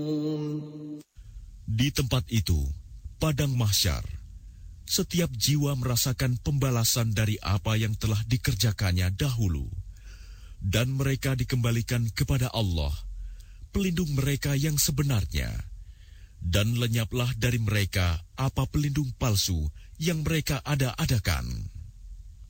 Di tempat itu, padang mahsyar, setiap jiwa merasakan pembalasan dari apa yang telah dikerjakannya dahulu, dan mereka dikembalikan kepada Allah, pelindung mereka yang sebenarnya, dan lenyaplah dari mereka apa pelindung palsu yang mereka ada-adakan.